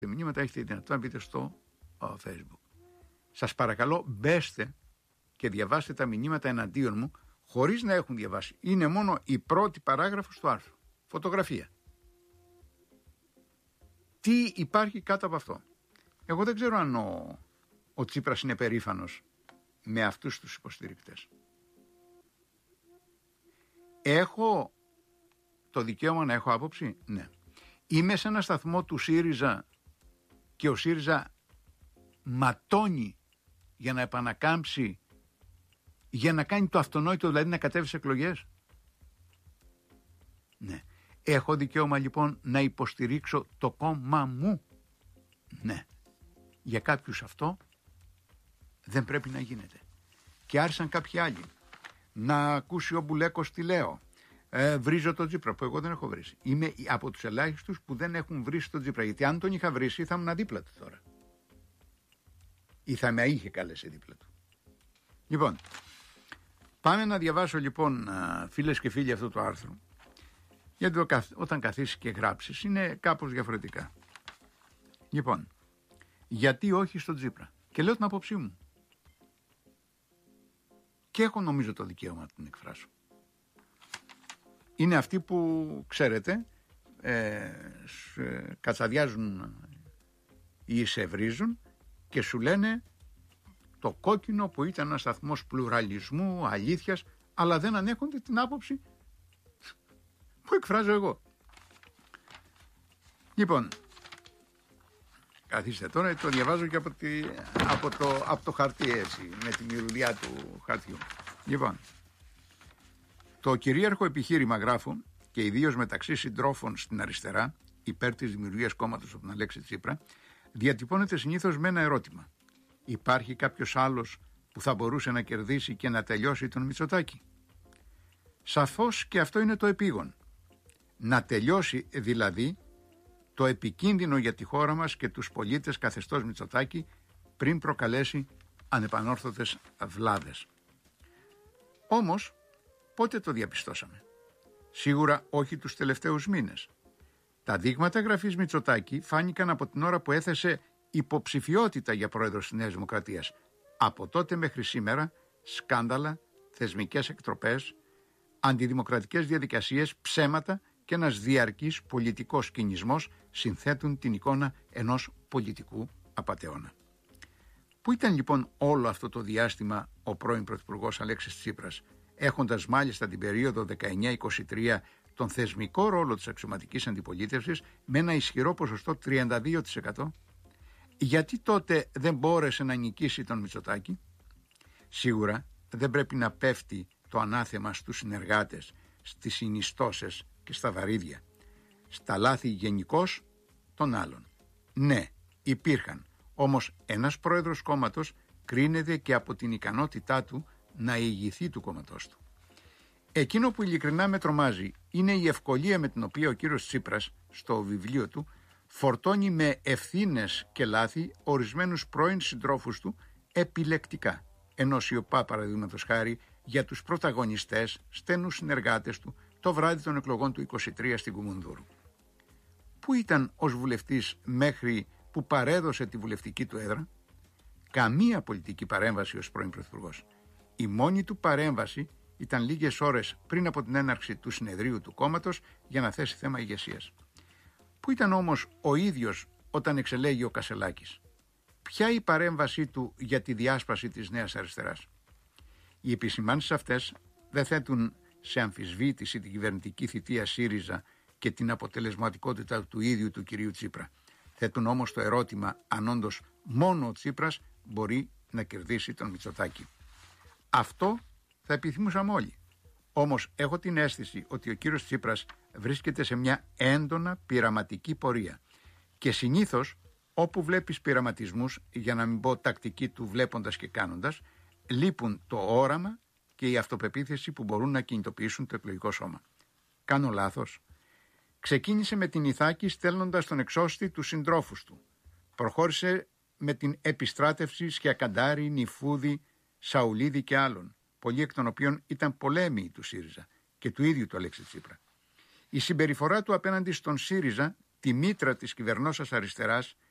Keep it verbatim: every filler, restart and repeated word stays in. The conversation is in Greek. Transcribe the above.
μηνύματα έχετε δυνατότητα να μπείτε στο uh, Facebook. Σας παρακαλώ, μπέστε και διαβάστε τα μηνύματα εναντίον μου χωρίς να έχουν διαβάσει. Είναι μόνο η πρώτη παράγραφος του άρθρου. Φωτογραφία. Τι υπάρχει κάτω από αυτό? Εγώ δεν ξέρω αν ο, ο Τσίπρας είναι περήφανος με αυτούς τους υποστηρικτές. Έχω το δικαίωμα να έχω άποψη? Ναι. Είμαι σε ένα σταθμό του ΣΥΡΙΖΑ και ο ΣΥΡΙΖΑ ματώνει για να επανακάμψει, για να κάνει το αυτονόητο, δηλαδή να κατέβει σε εκλογές? Ναι. Έχω δικαίωμα λοιπόν να υποστηρίξω το κόμμα μου? Ναι. Για κάποιους αυτό δεν πρέπει να γίνεται. Και άρχισαν κάποιοι άλλοι να ακούσει ο Μπουλέκος τι λέω. Ε, βρίζω τον Τσίπρα, που εγώ δεν έχω βρίσει. Είμαι από τους ελάχιστους που δεν έχουν βρίσει τον Τσίπρα. Γιατί αν τον είχα βρίσει θα ήμουν δίπλα του τώρα. Ή θα με είχε καλέσει δίπλα του. Λοιπόν, πάμε να διαβάσω λοιπόν, φίλες και φίλοι, αυτό το άρθρο. Γιατί όταν καθίσεις και γράψεις είναι κάπως διαφορετικά. Λοιπόν, γιατί όχι στον Τσίπρα? Και λέω την άποψή μου. Και έχω νομίζω το δικαίωμα να την εκφράσω. Είναι αυτοί που, ξέρετε, ε, σε κατσαδιάζουν ή σε βρίζουν και σου λένε το κόκκινο που ήταν ένας σταθμός πλουραλισμού, αλήθειας, αλλά δεν ανέχονται την άποψη που εκφράζω εγώ. Λοιπόν, καθίστε τώρα, το διαβάζω και από, τη, από, το, από το χαρτί έτσι, με τη μυρουδιά του χαρτιού. Λοιπόν, το κυρίαρχο επιχείρημα, γράφω, και ιδίως μεταξύ συντρόφων στην αριστερά, υπέρ της δημιουργίας κόμματος από την Αλέξη Τσίπρα, διατυπώνεται συνήθως με ένα ερώτημα. Υπάρχει κάποιος άλλος που θα μπορούσε να κερδίσει και να τελειώσει τον Μητσοτάκη? Σαφώς και αυτό είναι το επίγον. Να τελειώσει δηλαδή το επικίνδυνο για τη χώρα μας και τους πολίτες καθεστώς Μητσοτάκη πριν προκαλέσει ανεπανόρθωτες βλάβες. Όμως, πότε το διαπιστώσαμε? Σίγουρα όχι τους τελευταίους μήνες. Τα δείγματα γραφής Μητσοτάκη φάνηκαν από την ώρα που έθεσε υποψηφιότητα για πρόεδρος της Νέας Δημοκρατίας. Από τότε μέχρι σήμερα, σκάνδαλα, θεσμικές εκτροπές, αντιδημοκρατικές διαδικασίες, ψέματα και ένας διαρκής πολιτικός κινησμός συνθέτουν την εικόνα ενός πολιτικού απατεώνα. Πού ήταν λοιπόν όλο αυτό το διάστημα ο πρώην Πρωθυπουργός Αλέξης Τσίπρας, έχοντας μάλιστα την περίοδο δεκαεννιά είκοσι τρία τον θεσμικό ρόλο της αξιωματικής αντιπολίτευσης με ένα ισχυρό ποσοστό τριάντα δύο τοις εκατό? Γιατί τότε δεν μπόρεσε να νικήσει τον Μητσοτάκη? Σίγουρα δεν πρέπει να πέφτει το ανάθεμα στους συνεργάτες, στις συνιστώσεις και στα βαρύδια. Στα λάθη γενικώς των άλλων. Ναι, υπήρχαν. Όμως ένας πρόεδρος κόμματος κρίνεται και από την ικανότητά του να ηγηθεί του κόμματός του. Εκείνο που ειλικρινά με τρομάζει είναι η ευκολία με την οποία ο κύριος Τσίπρας στο βιβλίο του φορτώνει με ευθύνες και λάθη ορισμένους πρώην συντρόφους του επιλεκτικά, ενώ σιωπά παραδείγματος χάρη για τους πρωταγωνιστές, στενούς συνεργάτες του το βράδυ των εκλογών του είκοσι τρία στην Κουμουνδούρου. Πού ήταν ως βουλευτής μέχρι που παρέδωσε τη βουλευτική του έδρα? Καμία πολιτική παρέμβαση ως πρώην πρωθυπουργός. Η μόνη του παρέμβαση ήταν λίγες ώρες πριν από την έναρξη του συνεδρίου του κόμματος για να θέσει θέμα ηγεσίας. Πού ήταν όμως ο ίδιος όταν εξελέγει ο Κασελάκης? Ποια η παρέμβασή του για τη διάσπαση της Νέας Αριστεράς? Οι επισημάνσεις αυτές δεν θέτουν σε αμφισβήτηση την κυβερνητική θητεία ΣΥΡΙΖΑ και την αποτελεσματικότητα του ίδιου του κυρίου Τσίπρα. Θέτουν όμως το ερώτημα αν όντως μόνο ο Τσίπρας μπορεί να κερδίσει τον Μητσοτάκη. Αυτό θα επιθυμούσαμε όλοι. Όμως έχω την αίσθηση ότι ο κύριος Τσίπρας βρίσκεται σε μια έντονα πειραματική πορεία και συνήθως όπου βλέπεις πειραματισμούς, για να μην πω τακτική του βλέποντας και κάνοντας, λείπουν το όραμα και η αυτοπεποίθηση που μπορούν να κινητοποιήσουν το εκλογικό σώμα. Κάνω λάθος? Ξεκίνησε με την Ιθάκη στέλνοντας τον εξώστη του συντρόφους του. Προχώρησε με την επιστράτευση Σκιακαντάρη, Νιφούδη, Σαουλίδη και άλλων, πολλοί εκ των οποίων ήταν πολέμοι του ΣΥΡΙΖΑ και του ίδιου του Αλέξη Τσίπρα. Η συμπεριφορά του απέναντι στον ΣΥΡΙΖΑ, τη μήτρα της κυβερνώσας αριστεράς,